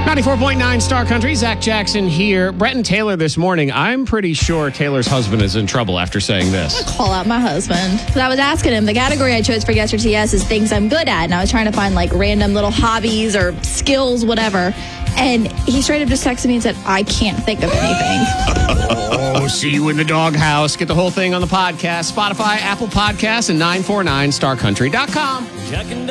94.9 Star Country, Zach Jackson here. Brett and Taylor this morning. I'm pretty sure Taylor's husband is in trouble after saying this. Call out my husband. Because I was asking him, the category I chose for Guess Your TS is things I'm good at. And I was trying to find like random little hobbies or skills, whatever. And he straight up just texted me and said, I can't think of anything. Oh, see you in the doghouse. Get the whole thing on the podcast, Spotify, Apple Podcasts, and 949starcountry.com.